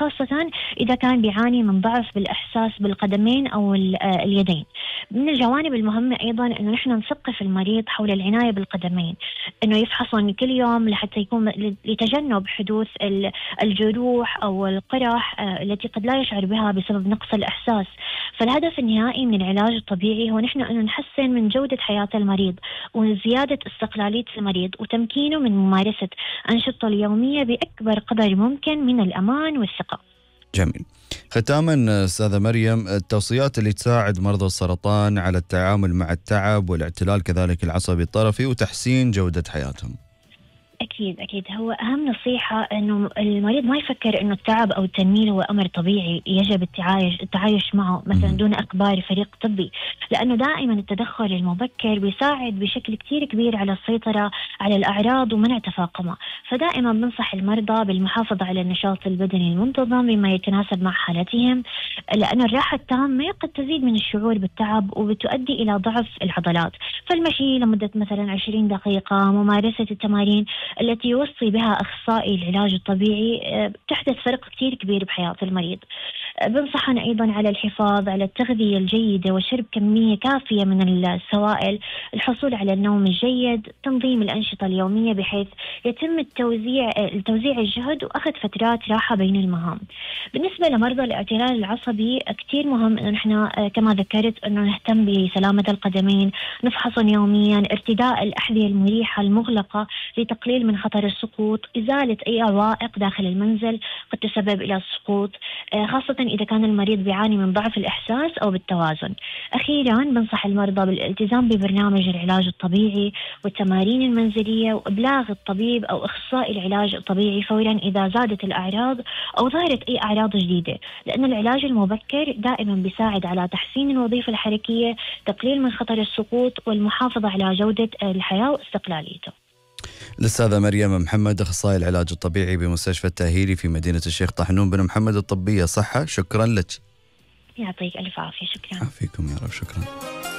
خاصة إذا كان بيعاني من ضعف بالإحساس بالقدمين أو اليدين. من الجوانب المهمة أيضا أنه نحن نثقف المريض حول العناية بالقدمين، أنه يفحصون كل يوم لحتى يكون لتجنب حدوث الجروح أو القرح التي قد لا يشعر بها بسبب نقص الإحساس. فالهدف النهائي من العلاج الطبيعي هو نحن أنه نحسن من جودة حياة المريض وزيادة استقلالية المريض وتمكينه من ممارسة أنشطته اليومية بأكبر قدر ممكن من الأمان والثقة. جميل. ختاما أستاذة مريم، التوصيات اللي تساعد مرضى السرطان على التعامل مع التعب والاعتلال كذلك العصبي الطرفي وتحسين جودة حياتهم. أكيد هو أهم نصيحة أنه المريض ما يفكر أنه التعب أو التنميل هو أمر طبيعي يجب التعايش معه مثلا دون إخبار فريق طبي، لأنه دائما التدخل المبكر بيساعد بشكل كتير كبير على السيطرة على الأعراض ومنع تفاقمها. فدائما بنصح المرضى بالمحافظة على النشاط البدني المنتظم بما يتناسب مع حالتهم، لأن الراحة التامة قد تزيد من الشعور بالتعب وبتؤدي إلى ضعف العضلات. فالمشي لمدة مثلا 20 دقيقة، ممارسة التمارين التي يوصي بها أخصائي العلاج الطبيعي تحدث فرق كتير كبير بحياة المريض. بنصحنا أيضا على الحفاظ على التغذية الجيدة وشرب كمية كافية من السوائل، الحصول على النوم الجيد، تنظيم الأنشطة اليومية بحيث يتم توزيع الجهد وأخذ فترات راحة بين المهام. بالنسبة لمرضى الاعتلال العصبي كتير مهم أنه نحن كما ذكرت أنه نهتم بسلامة القدمين، نفحصهم يوميا، ارتداء الأحذية المريحة المغلقة لتقليل من خطر السقوط، إزالة أي عوائق داخل المنزل قد تسبب إلى السقوط، خاصة إذا كان المريض بيعاني من ضعف الإحساس أو بالتوازن. أخيرا بنصح المرضى بالالتزام ببرنامج العلاج الطبيعي والتمارين المنزلية وإبلاغ الطبيب أو أخصائي العلاج الطبيعي فورا إذا زادت الأعراض أو ظهرت أي أعراض جديدة، لأن العلاج المبكر دائما بيساعد على تحسين الوظيفة الحركية، تقليل من خطر السقوط والمحافظة على جودة الحياة واستقلاليته. الأستاذة مريم محمد، أخصائي العلاج الطبيعي بمستشفى التأهيلي في مدينة الشيخ طحنون بن محمد الطبية، صحة. شكرا لك. يعطيك ألف عافية. شكرا. عافيكم يا رب. شكرا.